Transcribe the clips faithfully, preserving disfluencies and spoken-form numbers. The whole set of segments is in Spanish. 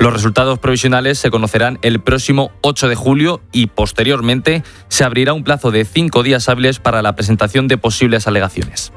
Los resultados provisionales se conocerán el próximo ocho de julio y posteriormente se abrirá un plazo de cinco días hábiles para la presentación de posibles alegaciones.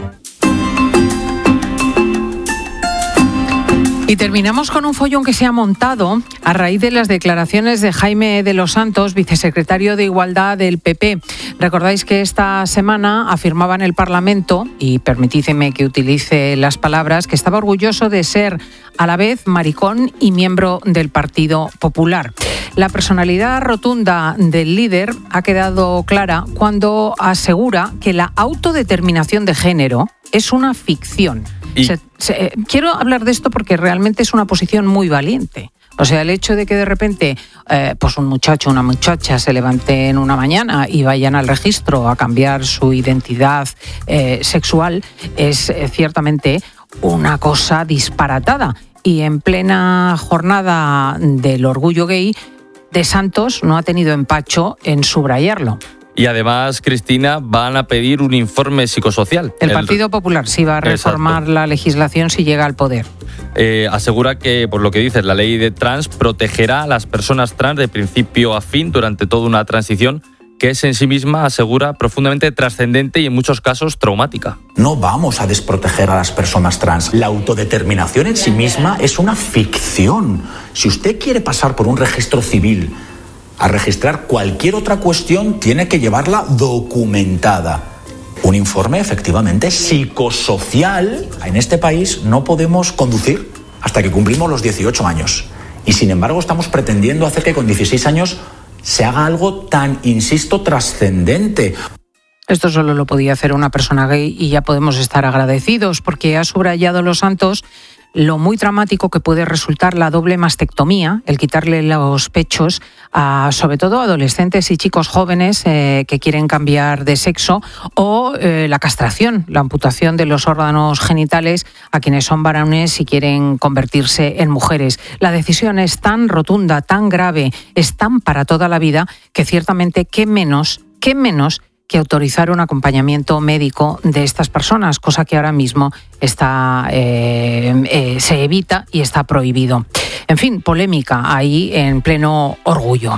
Y terminamos con un follón que se ha montado a raíz de las declaraciones de Jaime de los Santos, vicesecretario de Igualdad del P P. Recordáis que esta semana afirmaba en el Parlamento, y permitidme que utilice las palabras, que estaba orgulloso de ser a la vez maricón y miembro del Partido Popular. La personalidad rotunda del líder ha quedado clara cuando asegura que la autodeterminación de género es una ficción. Y... Se, se, quiero hablar de esto porque realmente es una posición muy valiente. O sea, el hecho de que de repente eh, pues un muchacho o una muchacha se levanten una mañana y vayan al registro a cambiar su identidad eh, sexual es eh, ciertamente una cosa disparatada. Y en plena jornada del orgullo gay, de Santos no ha tenido empacho en subrayarlo. Y además, Cristina, van a pedir un informe psicosocial. El Partido Popular sí va a reformar Exacto. la legislación si llega al poder. Eh, asegura que, por lo que dices, la ley de trans protegerá a las personas trans de principio a fin durante toda una transición que es en sí misma, asegura, profundamente trascendente y en muchos casos traumática. No vamos a desproteger a las personas trans. La autodeterminación en sí misma es una ficción. Si usted quiere pasar por un registro civil a registrar cualquier otra cuestión, tiene que llevarla documentada. Un informe, efectivamente, psicosocial. En este país no podemos conducir hasta que cumplimos los dieciocho años. Y sin embargo estamos pretendiendo hacer que con dieciséis años se haga algo tan, insisto, trascendente. Esto solo lo podía hacer una persona gay y ya podemos estar agradecidos, porque ha subrayado Los Santos lo muy dramático que puede resultar la doble mastectomía, el quitarle los pechos a, sobre todo, adolescentes y chicos jóvenes eh, que quieren cambiar de sexo, o eh, la castración, la amputación de los órganos genitales a quienes son varones y quieren convertirse en mujeres. La decisión es tan rotunda, tan grave, es tan para toda la vida, que ciertamente qué menos, qué menos que autorizar un acompañamiento médico de estas personas, cosa que ahora mismo está eh, eh, se evita y está prohibido. En fin, polémica ahí en pleno orgullo.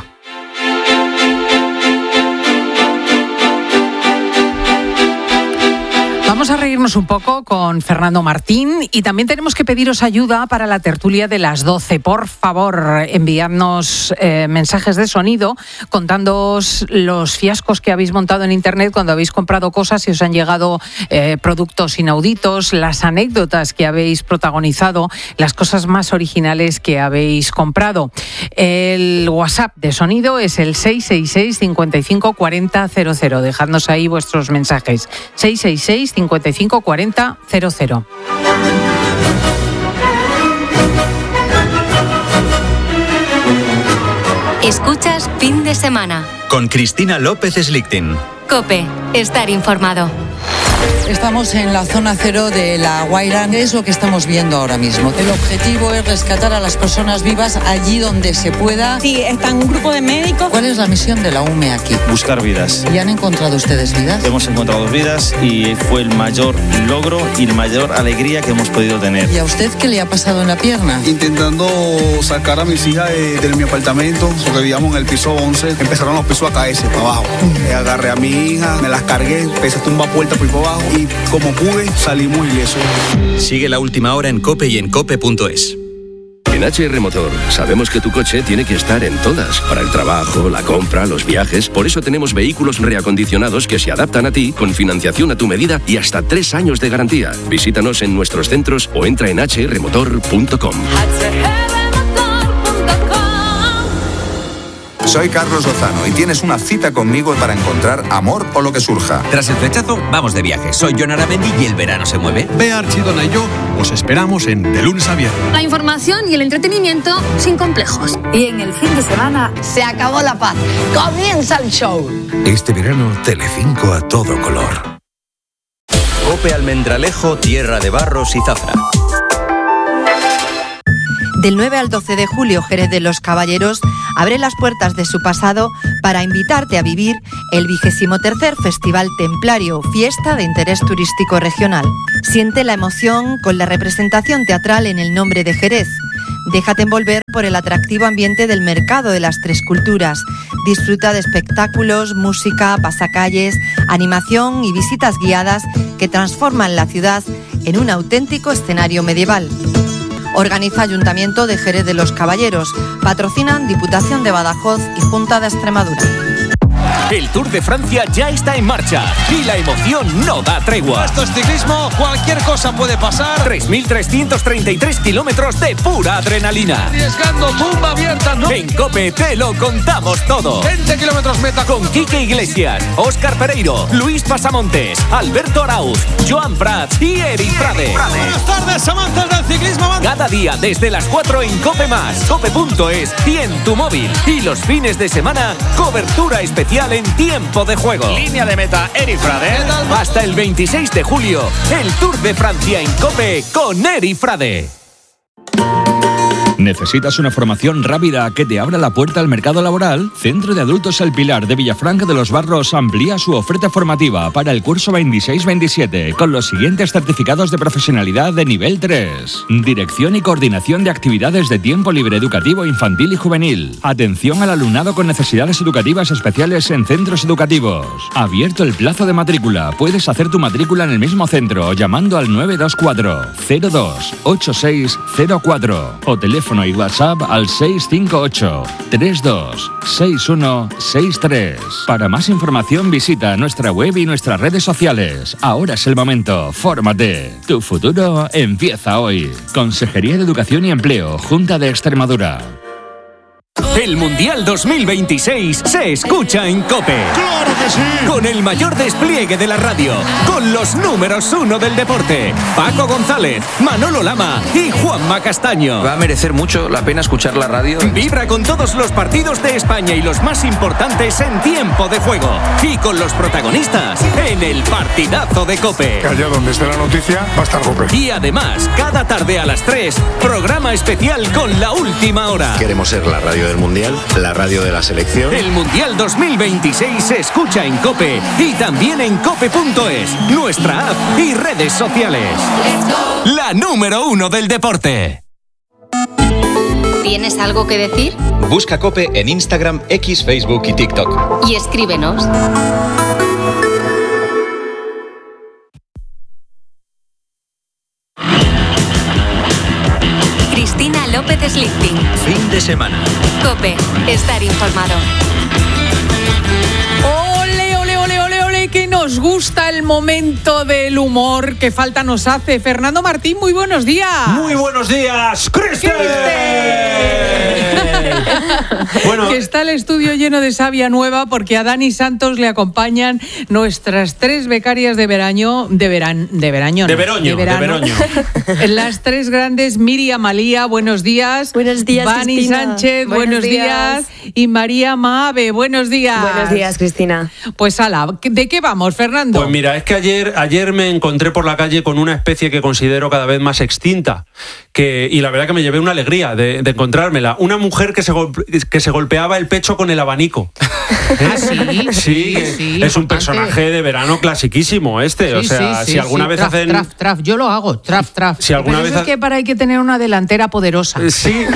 Vamos a reírnos un poco con Fernando Martín y también tenemos que pediros ayuda para la tertulia de las doce. Por favor, enviadnos eh, mensajes de sonido contándoos los fiascos que habéis montado en Internet cuando habéis comprado cosas y os han llegado eh, productos inauditos, las anécdotas que habéis protagonizado, las cosas más originales que habéis comprado. El WhatsApp de sonido es el seis seis seis, cinco cinco cuatro cero cero cero. Dejadnos ahí vuestros mensajes. seis seis seis, cinco cinco cuatro cero cero cero. Escuchas Fin de Semana con Cristina López Slichting. COPE, estar informado. Estamos en la zona cero de La Guaira, es lo que estamos viendo ahora mismo. El objetivo es rescatar a las personas vivas allí donde se pueda. Sí, está un grupo de médicos. ¿Cuál es la misión de la U M E aquí? Buscar vidas. ¿Y han encontrado ustedes vidas? Hemos encontrado vidas y fue el mayor logro y la mayor alegría que hemos podido tener. ¿Y a usted qué le ha pasado en la pierna? Intentando sacar a mis hijas de, de mi apartamento, porque vivíamos en el piso once, empezaron los pisos a caerse para abajo. Uh-huh. Agarré a mi hija, me las cargué, empecé a tumbar puertas por ahí para abajo y como pude salimos ilesos. Sigue La Última Hora en COPE y en cope punto es. En H R Motor sabemos que tu coche tiene que estar en todas, para el trabajo, la compra, los viajes. Por eso tenemos vehículos reacondicionados que se adaptan a ti, con financiación a tu medida y hasta tres años de garantía. Visítanos en nuestros centros o entra en h r motor punto com. Soy Carlos Lozano y tienes una cita conmigo para encontrar amor o lo que surja. Tras el flechazo, vamos de viaje. Soy Jon Aramendi y el verano se mueve. Bea Archidona y yo os esperamos en De Lunes a Viernes. La información y el entretenimiento sin complejos. Y en el fin de semana se acabó la paz. Comienza el show. Este verano, Telecinco a todo color. COPE Almendralejo, tierra de barros y zafra. Del nueve al doce de julio, Jerez de los Caballeros abre las puertas de su pasado para invitarte a vivir el vigésimo tercer Festival Templario, fiesta de interés turístico regional. Siente la emoción con la representación teatral en el nombre de Jerez, Déjate envolver por el atractivo ambiente del mercado de las Tres Culturas. Disfruta de espectáculos, música, pasacalles, animación y visitas guiadas que transforman la ciudad en un auténtico escenario medieval. Organiza Ayuntamiento de Jerez de los Caballeros. Patrocinan Diputación de Badajoz y Junta de Extremadura. El Tour de Francia ya está en marcha y la emoción no da tregua. Esto es ciclismo, cualquier cosa puede pasar. tres mil trescientos treinta y tres kilómetros de pura adrenalina. Arriesgando, tumba abierta, ¿no? En COPE te lo contamos todo. veinte kilómetros meta. Con Quique Iglesias, Óscar Pereiro, Luis Pasamontes, Alberto Arauz, Joan Prats y Eri Frade. Buenas tardes, amantes del ciclismo. Cada día desde las cuatro en COPE más, cope punto es y en tu móvil. Y los fines de semana, cobertura especial en tiempo de juego. Línea de meta, Eri Frade. Hasta el veintiséis de julio, el Tour de Francia en COPE con Eri Frade. ¿Necesitas una formación rápida que te abra la puerta al mercado laboral? Centro de Adultos El Pilar de Villafranca de los Barros amplía su oferta formativa para el curso veintiséis veintisiete con los siguientes certificados de profesionalidad de nivel tres. Dirección y coordinación de actividades de tiempo libre educativo infantil y juvenil. Atención al alumnado con necesidades educativas especiales en centros educativos. Abierto el plazo de matrícula. Puedes hacer tu matrícula en el mismo centro llamando al nueve dos cuatro cero dos ocho seis cero cuatro o teléfono y WhatsApp al seis cinco ocho tres dos seis uno seis tres. Para más información visita nuestra web y nuestras redes sociales. Ahora es el momento, fórmate. Tu futuro empieza hoy. Consejería de Educación y Empleo, Junta de Extremadura. El Mundial dos mil veintiséis se escucha en COPE. ¡Claro que sí! Con el mayor despliegue de la radio, con los números uno del deporte, Paco González, Manolo Lama y Juanma Castaño. Va a merecer mucho la pena escuchar la radio. Vibra con todos los partidos de España y los más importantes en tiempo de juego. Y con los protagonistas en el partidazo de COPE. Que allá donde esté la noticia va a estar COPE. Y además, cada tarde a las tres, programa especial con la última hora. Queremos ser la radio del Mundial, la radio de la selección. El Mundial dos mil veintiséis se escucha en COPE y también en cope punto es, nuestra app y redes sociales. La número uno del deporte. ¿Tienes algo que decir? Busca COPE en Instagram, X, Facebook y TikTok. Y escríbenos. Cristina López Slichting. Fin de semana. COPE. Estar informado. Ole, ole, ole, ole, ole, que nos gusta el momento del humor que falta nos hace. Fernando Martín, muy buenos días. Muy buenos días, Cristian. Bueno, que está el estudio lleno de savia nueva porque a Dani Santos le acompañan nuestras tres becarias de veraño, de veran, de veraño, no, de veroño, de, verano. de veroño. Las tres grandes, Miriam Malía, buenos días. Buenos días, Bani Cristina. Sánchez, buenos, buenos días. días. Y María Maave, buenos días. Buenos días, Cristina. Pues ala, ¿de qué vamos, Fernando? Pues mira, es que ayer, ayer me encontré por la calle con una especie que considero cada vez más extinta, que, y la verdad que me llevé una alegría de, de encontrármela. Una mujer que se, golpe, que se golpeaba el pecho con el abanico. ¿Eh? ¿Ah, sí? Sí, sí, sí es un personaje de verano clasiquísimo este. Sí, o sea, sí, sí, si alguna sí. vez traf, hacen... Traf, traf, yo lo hago, traf, traf. Si alguna Pero vez eso es que para hay que tener una delantera poderosa. Sí.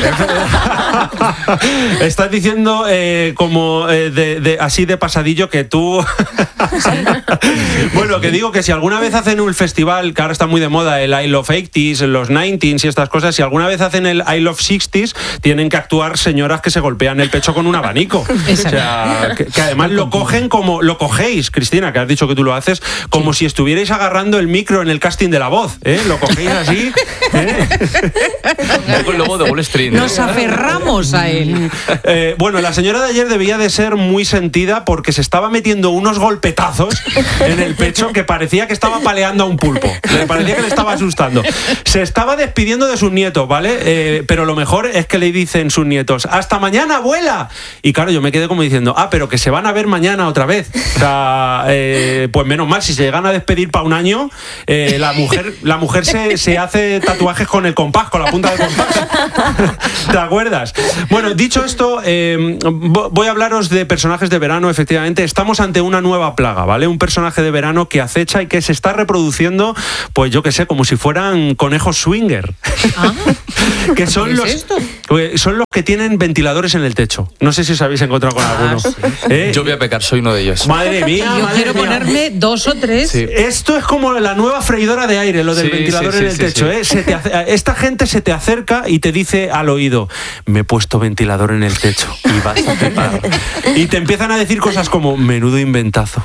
Estás diciendo eh, como eh, de, de, así de pasadillo que tú... Bueno, que digo que si alguna vez hacen un festival, que ahora está muy de moda, el I Love eighties, los nineties y estas cosas, si alguna vez hacen el I Love sixties, tienen que actuar señoras que se golpean el pecho con un abanico. O sea, que, que además lo cogen como, lo cogéis, Cristina, que has dicho que tú lo haces, como sí. si estuvierais agarrando el micro en el casting de La Voz, ¿eh? Lo cogéis así, ¿eh? El lobo de Wall Street. Nos aferramos a él. Eh, bueno, la señora de ayer debía de ser muy sentida porque se estaba metiendo unos golpetazos en el pecho que parecía que estaba paleando a un pulpo. Le parecía que le estaba asustando. Se estaba despidiendo de sus nietos, ¿vale? Eh, pero lo mejor es que le dicen sus nietos, ¡hasta mañana, abuela! Y claro, yo me quedé como diciendo, ah, pero que se van a ver mañana otra vez. O sea, eh, pues menos mal, si se llegan a despedir para un año, eh, la mujer, la mujer se, se hace tatuajes con el compás, con la punta del compás. ¿Te acuerdas? Bueno, dicho esto, eh, voy a hablaros de personajes de verano. Efectivamente, estamos ante una nueva plaga, ¿vale? Un personaje de verano que acecha y que se está reproduciendo, pues yo qué sé, como si fueran conejos swinger. Air. ¿Ah? Que son ¿Qué es los, esto? son los que tienen ventiladores en el techo. No sé si os habéis encontrado con Ah, alguno. sí. ¿Eh? Yo voy a pecar, soy uno de ellos. Madre mía, Yo madre quiero mía. ponerme dos o tres. Sí. Esto es como la nueva freidora de aire, lo del Sí, ventilador sí, en sí, el sí, techo. sí. ¿eh? Se te ace- esta gente se te acerca y te dice al oído: me he puesto ventilador en el techo y vas a flipar. Y te empiezan a decir cosas como: menudo inventazo.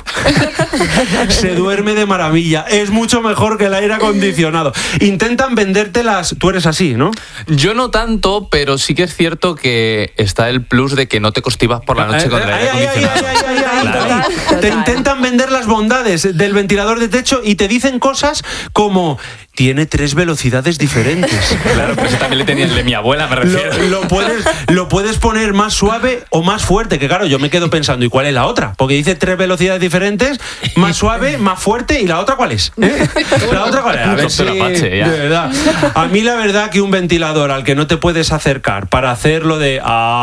Se duerme de maravilla. Es mucho mejor que el aire acondicionado. Intentan venderte las... Tú eres así, ¿no? Yo no tanto, pero sí que es cierto que está el plus de que no te constibas por la noche con el aire Ay, ay, ay, acondicionado. ay, ay, ay, ay, Claro. ay. Te intentan vender las bondades del ventilador de techo y te dicen cosas como: tiene tres velocidades diferentes. Claro, pero eso también le tenía el de mi abuela, me refiero. Lo, lo puedes, lo puedes poner más suave o más fuerte, que claro, yo me quedo pensando, ¿y cuál es la otra? Porque dice tres velocidades diferentes, más suave, más fuerte, ¿y la otra cuál es? ¿Eh? ¿La otra cuál es? A ver si, Doctor Apache, ya. de verdad. A mí la verdad que un ventilador al que no te puedes acercar para hacerlo de...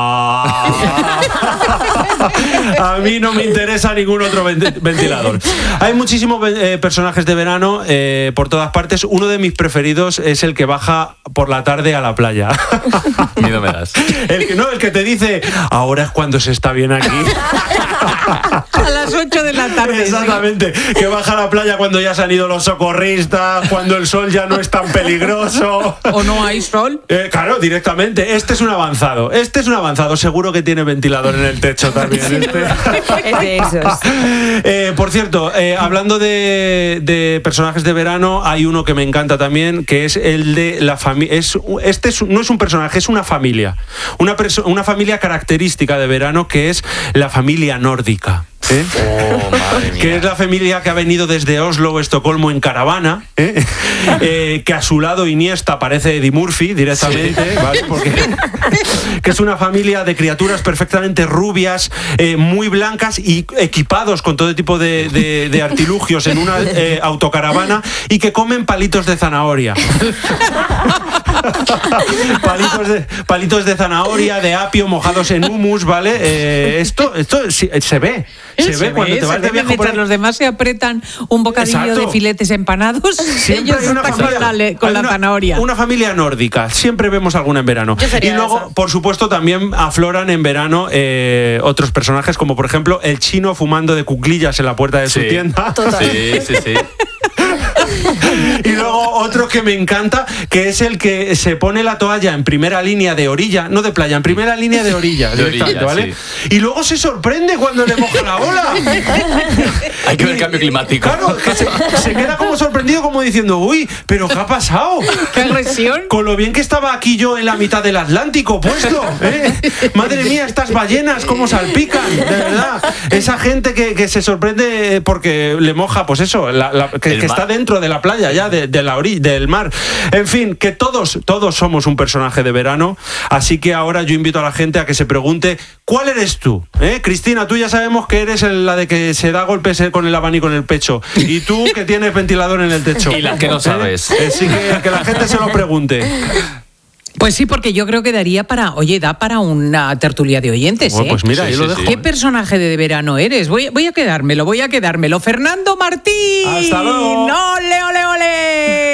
Ah, a mí no me interesa ningún otro venti- ventilador. Hay muchísimos eh, personajes de verano eh, por todas partes. Uno de mis preferidos es el que baja por la tarde a la playa. Miedo me das. El que no, el que te dice: ahora es cuando se está bien aquí. A las ocho de la tarde. Exactamente. Que baja a la playa cuando ya se han ido los socorristas, cuando el sol ya no es tan peligroso. ¿O no hay sol? Eh, claro, directamente. Este es un avanzado. Este es un avanzado. Seguro que tiene ventilador en el techo también. Este. Es de esos. Eh, por cierto, eh, hablando de, de personajes de verano, hay uno que me encanta también, que es el de la familia. Es, este es, no es un personaje, es una familia. Una, perso- una familia característica de verano, que es la familia nórdica. ¿Eh? Oh, madre mía. Que es la familia que ha venido desde Oslo o Estocolmo en caravana, ¿eh? Eh, que a su lado Iniesta parece Eddie Murphy directamente, sí. ¿Vale? Porque que es una familia de criaturas perfectamente rubias, eh, muy blancas y equipados con todo tipo de, de, de artilugios en una eh, autocaravana, y que comen palitos de zanahoria. palitos, de, palitos de zanahoria, de apio mojados en humus, ¿vale? Eh, esto esto sí, se ve. Se, Se ve cuando ve, te se vas de ve viaje por mientras ahí. los demás se apretan un bocadillo Exacto. de filetes empanados. Siempre Ellos hay una están familia, con la, le- con hay la una- zanahoria. Una familia nórdica. Siempre vemos alguna en verano. Yo sería Y luego, esa. por supuesto, también afloran en verano eh, otros personajes, como por ejemplo el chino fumando de cuclillas en la puerta de su Sí. tienda. Sí, sí, sí. Y luego otro que me encanta, que es el que se pone la toalla en primera línea de orilla, no de playa, en primera línea de orilla, De directamente, orilla, ¿vale? Y luego se sorprende cuando le moja la ola. Hay que ver el cambio climático. Claro, que se, se queda como sorprendido, como diciendo: uy, ¿pero qué ha pasado? ¡Qué agresión! Con lo bien que estaba aquí yo en la mitad del Atlántico puesto, ¿eh? Madre mía, estas ballenas cómo salpican, de verdad. Esa gente que, que se sorprende porque le moja, pues eso, la- la- que, El que mar. está dentro de la playa ya, de, de la orilla, del mar. En fin, que todos, todos somos un personaje de verano, así que ahora yo invito a la gente a que se pregunte: ¿cuál eres tú? ¿Eh? Cristina, tú ya sabemos que eres el- la de que se da golpes con el abanico en el pecho, y tú que tienes ventilador en el techo. Y las que no sabes. ¿Eh? Así que, que la gente se lo pregunte. Pues sí, porque yo creo que daría para, oye, da para una tertulia de oyentes, Bueno, ¿eh? pues mira, Sí, ahí sí, lo sí. dejo. ¿Qué personaje de verano eres? Voy, voy a quedármelo, voy a quedármelo. Fernando Martín. Hasta luego. ¡Ole, ole, ole!